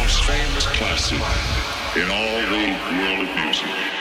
most famous classic in all the world of music.